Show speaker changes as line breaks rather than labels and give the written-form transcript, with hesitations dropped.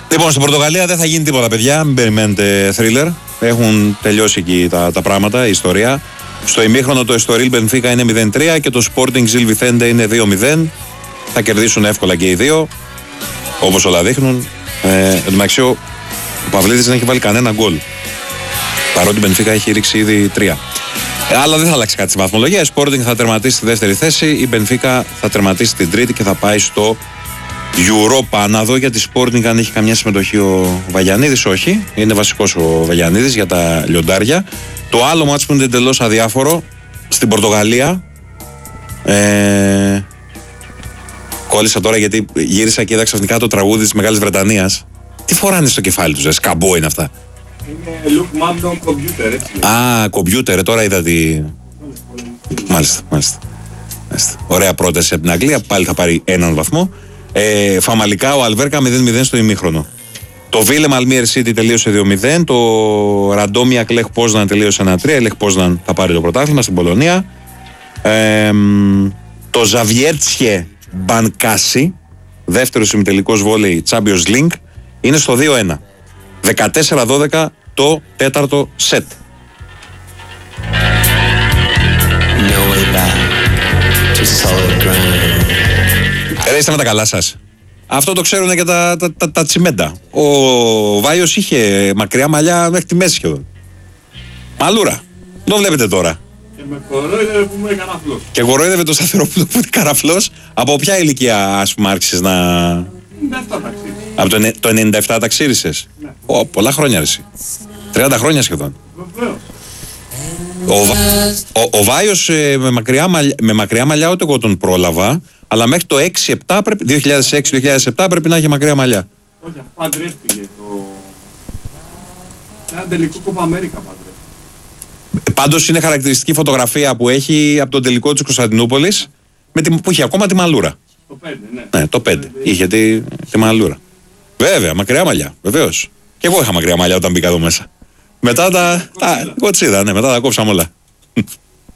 Λοιπόν, στην Πορτογαλία δεν θα γίνει τίποτα, παιδιά. Μην περιμένετε thriller. Έχουν τελειώσει εκεί τα πράγματα, η ιστορία. Στο ημίχρονο το Estoril Benfica είναι 0-3 και το Sporting Gil Vicente είναι 2-0. Θα κερδίσουν εύκολα και οι δύο, όπως όλα δείχνουν. Εν τω μεταξύ, ο Παυλίδης δεν έχει βάλει κανένα γκολ. Παρότι η Benfica έχει ρίξει ήδη 3. Αλλά δεν θα αλλάξει κάτι στη βαθμολογία. Η Sporting θα τερματίσει στη δεύτερη θέση. Η Benfica θα τερματίσει την τρίτη και θα πάει στο Europa. Να δω για τη Sporting αν έχει καμιά συμμετοχή ο Βαγιανίδης. Όχι. Είναι βασικός ο Βαγιανίδης για τα λιοντάρια. Το άλλο μάτς που είναι εντελώς αδιάφορο στην Πορτογαλία. Κόλλησα τώρα γιατί γύρισα και είδα ξαφνικά το τραγούδι της Μεγάλης Βρετανίας. Τι φοράνε στο κεφάλι τους, σκαμπό είναι αυτά.
Είναι Look Mom on Computer, έτσι.
Α, κομπιούτερ, τώρα είδα τη. Μάλιστα. Ωραία πρόταση από την Αγγλία, πάλι θα πάρει έναν βαθμό. Φαμαλικά ο Αλβέρκα 0-0 στο ημίχρονο. Το Βίλεμ Αλμίερ City τελείωσε 2-0. Το Ραντόμια Κλέχ Πόσναν τελείωσε 1-3. Η Λεχ Πόσναν θα πάρει το πρωτάθλημα στην Πολωνία. Το Ζαβιέρτσιε Μπανκάσι, δεύτερος ημιτελικός βόλεϊ Champions League, είναι στο 2-1. 14-12 το τέταρτο σετ. Είστε με τα καλά σας. Αυτό το ξέρουν και τα τσιμέντα. Ο Βάιος είχε μακριά μαλλιά μέχρι τη μέση σχεδόν. Μαλούρα. Το βλέπετε τώρα.
Και με κορόιδευε που ήμουν καραφλός.
Και κορόιδευε το Σταθερόπουλο που είναι καραφλός. Από ποια ηλικία, ας πούμε, άρχισες να...
97 ταξίδι.
Από το 97 ταξίρισες.
Ναι.
Πολλά χρόνια αρέσει. 30 χρόνια σχεδόν.
Βεβαίως.
Ο Βάιος με μακριά μαλλιά ούτε εγώ τον πρόλαβα, αλλά μέχρι το 6-7 2006-2007 πρέπει να έχει μακριά μαλλιά.
Όχι, παντρεύτηκε το... Ένα τελικό Κόπα Αμέρικα παντρεύτηκε.
Πάντως είναι χαρακτηριστική φωτογραφία που έχει από τον τελικό της Κωνσταντινούπολης που είχε ακόμα τη μαλούρα.
Το 5, ναι.
Ναι, το 5. Είχε τη μαλούρα. Βέβαια, μακριά μαλλιά, βεβαίως. Και εγώ είχα μακριά μαλλιά όταν μπήκα εδώ μέσα. Μετά τα κοτσίδα, ναι, μετά τα κόψαμε όλα.